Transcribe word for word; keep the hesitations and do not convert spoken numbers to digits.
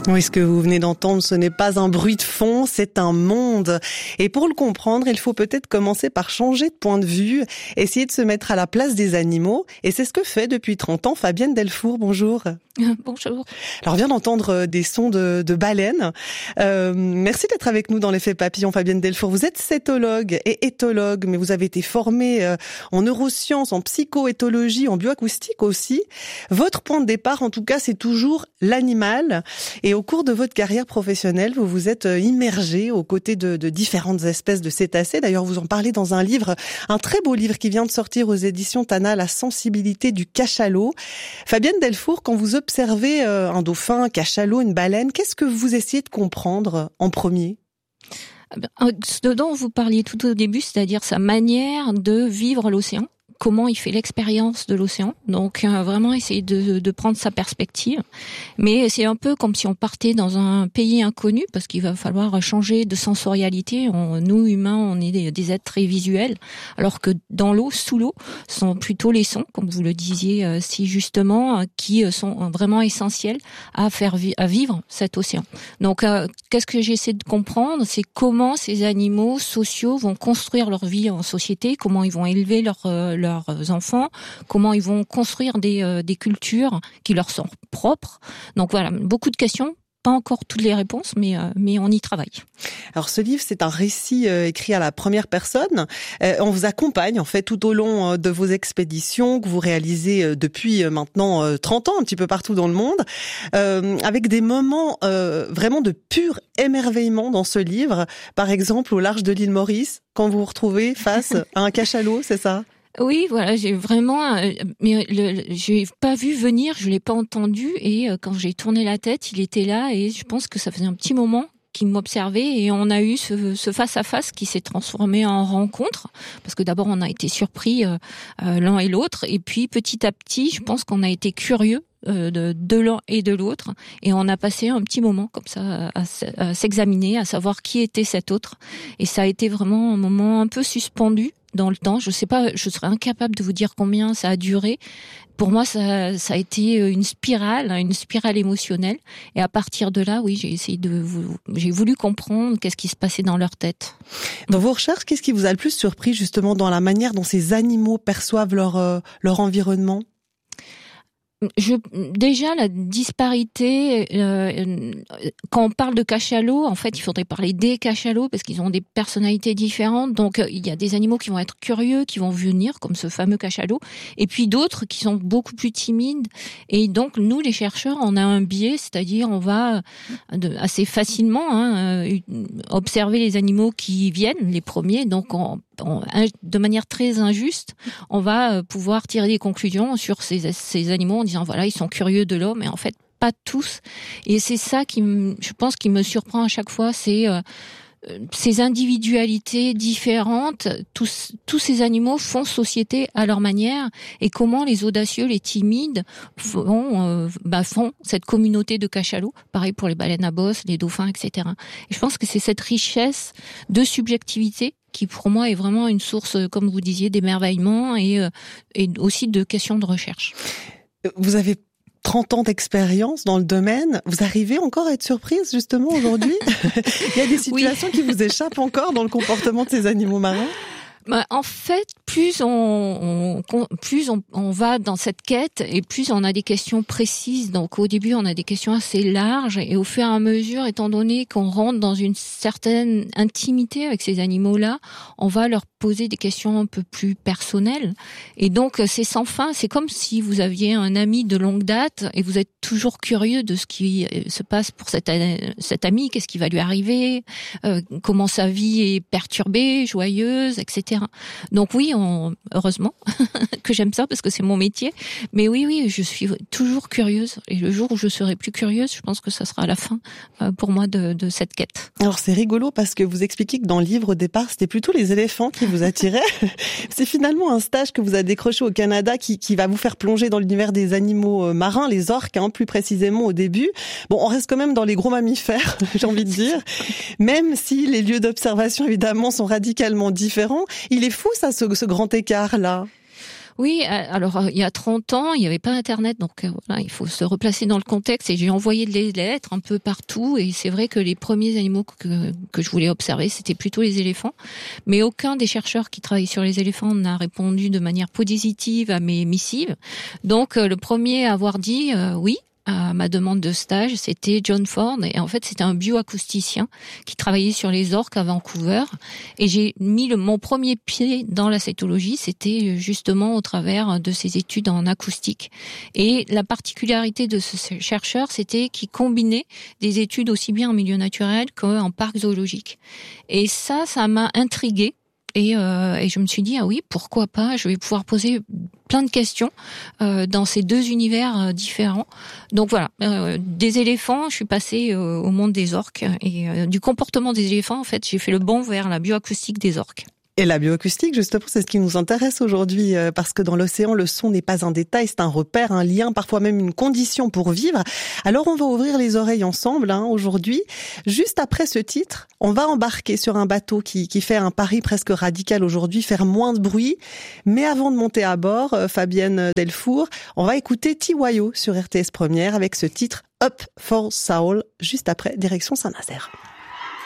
Oui, ce que vous venez d'entendre, ce n'est pas un bruit de fond, c'est un monde. Et pour le comprendre, il faut peut-être commencer par changer de point de vue, essayer de se mettre à la place des animaux. Et c'est ce que fait depuis trente ans Fabienne Delfour. Bonjour. Bonjour. Alors, on vient d'entendre des sons de, de baleines. Euh, merci d'être avec nous dans l'effet papillon, Fabienne Delfour. Vous êtes cétologue et éthologue, mais vous avez été formée euh, en neurosciences, en psychoéthologie, en bioacoustique aussi. Votre point de départ, en tout cas, c'est toujours l'animal. Et au cours de votre carrière professionnelle, vous vous êtes immergée aux côtés de, de différentes espèces de cétacés. D'ailleurs, vous en parlez dans un livre, un très beau livre qui vient de sortir aux éditions Tana, La sensibilité du cachalot. Fabienne Delfour, quand vous observez un dauphin, un cachalot, une baleine, qu'est-ce que vous essayez de comprendre en premier ? Ce dont vous parliez tout au début, c'est-à-dire sa manière de vivre l'océan. Comment il fait l'expérience de l'océan. Donc euh, vraiment essayer de, de prendre sa perspective. Mais c'est un peu comme si on partait dans un pays inconnu, parce qu'il va falloir changer de sensorialité. On, nous, humains, on est des, des êtres très visuels, alors que dans l'eau, sous l'eau, sont plutôt les sons, comme vous le disiez euh, si justement, euh, qui sont vraiment essentiels à faire vi- à vivre cet océan. Donc euh, qu'est-ce que j'essaie de comprendre, c'est comment ces animaux sociaux vont construire leur vie en société, comment ils vont élever leur, euh, leur leurs enfants, comment ils vont construire des, euh, des cultures qui leur sont propres. Donc voilà, beaucoup de questions, pas encore toutes les réponses, mais, euh, mais on y travaille. Alors ce livre, c'est un récit euh, écrit à la première personne. Euh, on vous accompagne en fait tout au long euh, de vos expéditions que vous réalisez euh, depuis euh, maintenant euh, trente ans, un petit peu partout dans le monde, euh, avec des moments euh, vraiment de pur émerveillement dans ce livre. Par exemple, au large de l'île Maurice, quand vous vous retrouvez face à un cachalot, c'est ça ? Oui, voilà, j'ai vraiment, euh, mais le, le, j'ai pas vu venir, je l'ai pas entendu, et euh, quand j'ai tourné la tête, il était là, et je pense que ça faisait un petit moment qu'il m'observait, et on a eu ce, ce face-à-face qui s'est transformé en rencontre, parce que d'abord on a été surpris euh, euh, l'un et l'autre, et puis petit à petit, je pense qu'on a été curieux euh, de, de l'un et de l'autre, et on a passé un petit moment comme ça à, à, à s'examiner, à savoir qui était cet autre, et ça a été vraiment un moment un peu suspendu dans le temps. Je sais pas, je serais incapable de vous dire combien ça a duré. Pour moi, ça, ça a été une spirale, une spirale émotionnelle. Et à partir de là, oui, j'ai essayé de, vous, j'ai voulu comprendre qu'est-ce qui se passait dans leur tête. Dans vos recherches, qu'est-ce qui vous a le plus surpris justement dans la manière dont ces animaux perçoivent leur euh, leur environnement ? Je, déjà, la disparité, euh, quand on parle de cachalots, en fait, il faudrait parler des cachalots parce qu'ils ont des personnalités différentes. Donc, il y a des animaux qui vont être curieux, qui vont venir, comme ce fameux cachalot, et puis d'autres qui sont beaucoup plus timides. Et donc, nous, les chercheurs, on a un biais, c'est-à-dire on va de, assez facilement hein, observer les animaux qui viennent, les premiers. Donc, on, on, de manière très injuste, on va pouvoir tirer des conclusions sur ces, ces animaux en disant voilà, ils sont curieux de l'homme, mais en fait pas tous. Et c'est ça qui, je pense, qui me surprend à chaque fois, c'est euh, ces individualités différentes. Tous, tous ces animaux font société à leur manière, et comment les audacieux, les timides font, euh, bah, font cette communauté de cachalots. Pareil pour les baleines à bosse, les dauphins, et cetera. Et je pense que c'est cette richesse de subjectivité qui pour moi est vraiment une source, comme vous disiez, d'émerveillement et, euh, et aussi de questions de recherche. Vous avez trente ans d'expérience dans le domaine. Vous arrivez encore à être surprise justement aujourd'hui ? Il y a des situations oui. qui vous échappent encore dans le comportement de ces animaux marins ? Bah, en fait, plus on, on plus on, on va dans cette quête, et plus on a des questions précises. Donc au début, on a des questions assez larges, et au fur et à mesure, étant donné qu'on rentre dans une certaine intimité avec ces animaux-là, on va leur poser des questions un peu plus personnelles. Et donc c'est sans fin. C'est comme si vous aviez un ami de longue date et vous êtes toujours curieux de ce qui se passe pour cet, cet ami, qu'est-ce qui va lui arriver, euh, comment sa vie est perturbée, joyeuse, et cetera. Donc oui, on, heureusement que j'aime ça parce que c'est mon métier. Mais oui, oui, je suis toujours curieuse. Et le jour où je serai plus curieuse, je pense que ça sera la fin euh, pour moi de, de cette quête. Alors c'est rigolo parce que vous expliquez que dans le livre au départ, c'était plutôt les éléphants qui vous attiraient. C'est finalement un stage que vous avez décroché au Canada qui, qui va vous faire plonger dans l'univers des animaux marins, les orques, hein, plus précisément au début. Bon, on reste quand même dans les gros mammifères, j'ai envie de dire. Même si les lieux d'observation, évidemment, sont radicalement différents. Il est fou, ça, ce, ce grand écart-là. Oui, alors il y a trente ans, il n'y avait pas Internet, donc voilà, il faut se replacer dans le contexte. Et j'ai envoyé des lettres un peu partout. Et c'est vrai que les premiers animaux que, que je voulais observer, c'était plutôt les éléphants. Mais aucun des chercheurs qui travaillent sur les éléphants n'a répondu de manière positive à mes missives. Donc le premier à avoir dit euh, oui à ma demande de stage, c'était John Ford. Et en fait, c'était un bioacousticien qui travaillait sur les orques à Vancouver. Et j'ai mis le, mon premier pied dans la cétologie, c'était justement au travers de ses études en acoustique. Et la particularité de ce chercheur, c'était qu'il combinait des études aussi bien en milieu naturel qu'en parc zoologique. Et ça, ça m'a intriguée. Et, euh, et je me suis dit, ah oui, pourquoi pas, je vais pouvoir poser plein de questions euh, dans ces deux univers euh, différents. Donc voilà, euh, des éléphants, je suis passée euh, au monde des orques. Et euh, du comportement des éléphants, en fait, j'ai fait le bond vers la bioacoustique des orques. Et la bioacoustique, justement, c'est ce qui nous intéresse aujourd'hui, parce que dans l'océan, le son n'est pas un détail, c'est un repère, un lien, parfois même une condition pour vivre. Alors on va ouvrir les oreilles ensemble hein, aujourd'hui. Juste après ce titre, on va embarquer sur un bateau qui, qui fait un pari presque radical aujourd'hui, faire moins de bruit. Mais avant de monter à bord, Fabienne Delfour, on va écouter Tiwayo sur R T S Première avec ce titre Up for Soul, juste après, direction Saint-Nazaire.